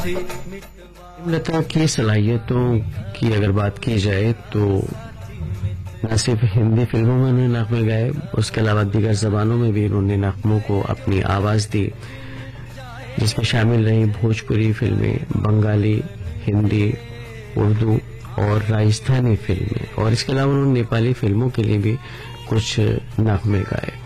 लता की सलाहियतों की अगर बात की जाए तो न सिर्फ हिंदी फिल्मों में उन्होंने नगमे गाए, उसके अलावा दीगर जबानों में भी उन्होंने नगमों को अपनी आवाज दी, जिसमें शामिल रही भोजपुरी फिल्में, बंगाली, हिंदी, उर्दू और राजस्थानी फिल्में। और इसके अलावा उन्होंने नेपाली फिल्मों के लिए भी कुछ नगमे गाए।